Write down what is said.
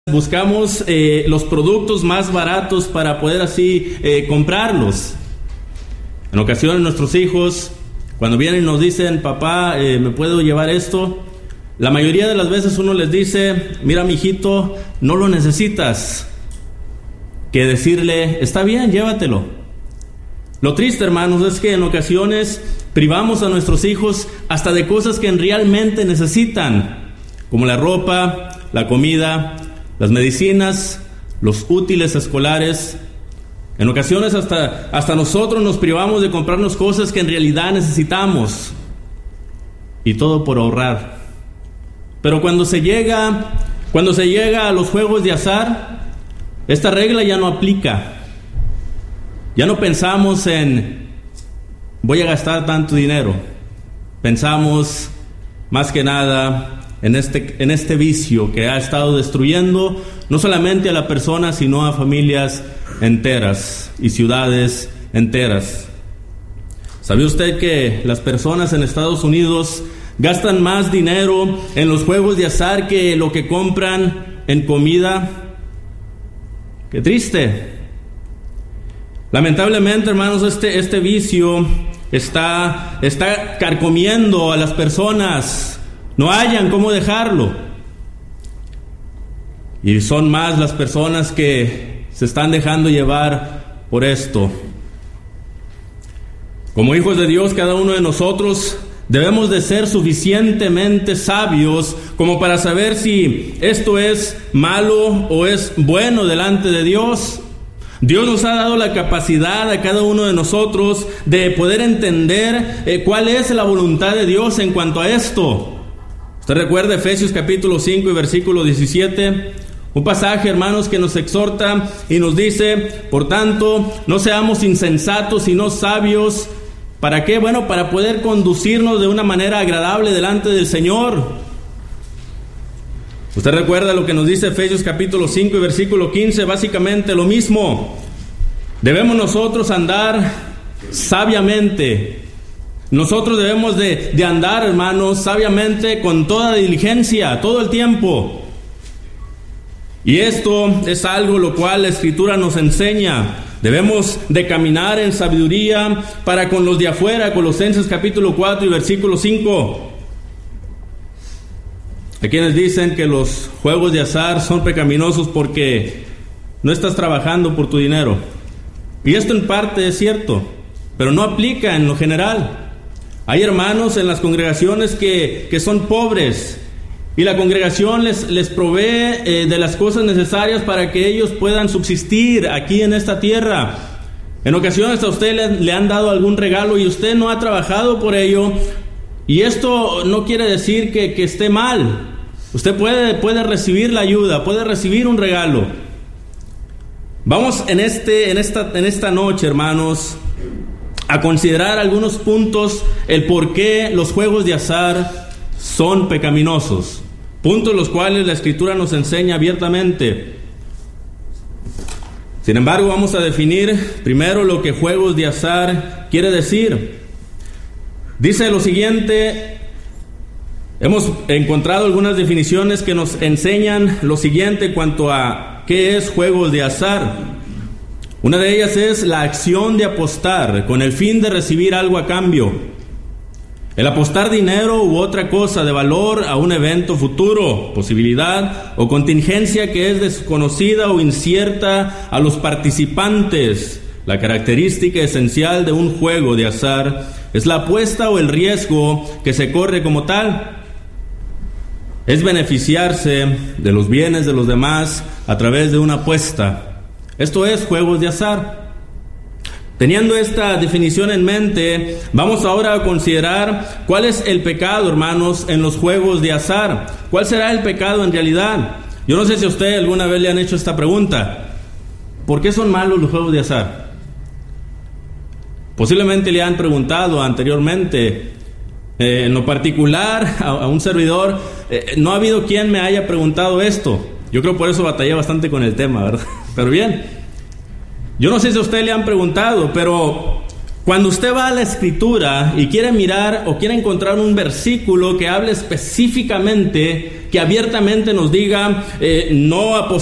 buscamos los productos más baratos para poder así comprarlos. En ocasiones nuestros hijos, cuando vienen y nos dicen, papá, ¿me puedo llevar esto? La mayoría de las veces uno les dice, mira, mijito, no lo necesitas. Que decirle, está bien, llévatelo. Lo triste, hermanos, es que en ocasiones privamos a nuestros hijos hasta de cosas que realmente necesitan, como la ropa, la comida, las medicinas, los útiles escolares. En ocasiones hasta nosotros nos privamos de comprarnos cosas que en realidad necesitamos. Y todo por ahorrar. Pero cuando se llega a los juegos de azar, esta regla ya no aplica. Ya no pensamos en voy a gastar tanto dinero. Pensamos más que nada en este vicio que ha estado destruyendo no solamente a la persona, sino a familias enteras y ciudades enteras. ¿Sabe usted que las personas en Estados Unidos gastan más dinero en los juegos de azar que lo que compran en comida? ¡Qué triste! Lamentablemente, hermanos, este vicio está carcomiendo a las personas. No hallan cómo dejarlo. Y son más las personas que se están dejando llevar por esto. Como hijos de Dios, cada uno de nosotros debemos de ser suficientemente sabios como para saber si esto es malo o es bueno delante de Dios. Dios nos ha dado la capacidad a cada uno de nosotros de poder entender cuál es la voluntad de Dios en cuanto a esto. Usted recuerda Efesios capítulo 5 y versículo 17, un pasaje, hermanos, que nos exhorta y nos dice, por tanto, no seamos insensatos, sino sabios. ¿Para qué? Bueno, para poder conducirnos de una manera agradable delante del Señor. Usted recuerda lo que nos dice Efesios capítulo 5 y versículo 15, básicamente lo mismo. Debemos nosotros andar sabiamente. Nosotros debemos de andar, hermanos, sabiamente con toda diligencia, todo el tiempo. Y esto es algo lo cual la Escritura nos enseña. Debemos de caminar en sabiduría para con los de afuera, Colosenses capítulo 4 y versículo 5. Hay quienes dicen que los juegos de azar son pecaminosos porque no estás trabajando por tu dinero. Y esto en parte es cierto, pero no aplica en lo general. Hay hermanos en las congregaciones que son pobres y la congregación les provee de las cosas necesarias para que ellos puedan subsistir aquí en esta tierra. En ocasiones a usted le han dado algún regalo y usted no ha trabajado por ello. Y esto no quiere decir que esté mal. Usted puede recibir la ayuda, puede recibir un regalo. Vamos en esta noche, hermanos, a considerar algunos puntos el por qué los juegos de azar son pecaminosos. Puntos los cuales la Escritura nos enseña abiertamente. Sin embargo, vamos a definir primero lo que juegos de azar quiere decir. Dice lo siguiente. Hemos encontrado algunas definiciones que nos enseñan lo siguiente en cuanto a qué es juegos de azar. Una de ellas es la acción de apostar con el fin de recibir algo a cambio. El apostar dinero u otra cosa de valor a un evento futuro, posibilidad o contingencia que es desconocida o incierta a los participantes. La característica esencial de un juego de azar es la apuesta o el riesgo que se corre como tal. Es beneficiarse de los bienes de los demás a través de una apuesta. Esto es juegos de azar. Teniendo esta definición en mente, vamos ahora a considerar cuál es el pecado, hermanos, en los juegos de azar. ¿Cuál será el pecado en realidad? Yo no sé si a usted alguna vez le han hecho esta pregunta. ¿Por qué son malos los juegos de azar? Posiblemente le han preguntado anteriormente. En lo particular, a un servidor, no ha habido quien me haya preguntado esto. Yo creo por eso batallé bastante con el tema, ¿verdad? Pero bien, yo no sé si a usted le han preguntado, pero cuando usted va a la Escritura y quiere mirar o quiere encontrar un versículo que hable específicamente que abiertamente nos diga, no